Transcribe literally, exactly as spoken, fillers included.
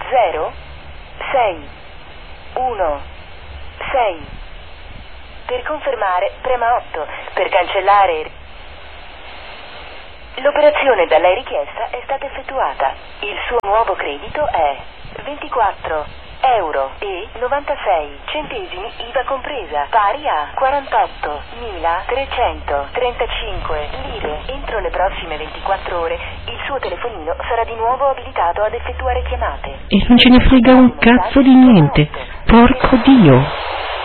zero sei uno sei. Per confermare, prema otto. Per cancellare. L'operazione da lei richiesta è stata effettuata. Il suo nuovo credito è ventiquattro euro e novantasei centesimi I V A compresa, pari a quarantottomila trecentotrentacinque lire. Entro le prossime ventiquattro ore il suo telefonino sarà di nuovo abilitato ad effettuare chiamate. E non ce ne frega un cazzo di niente. Porco Dio.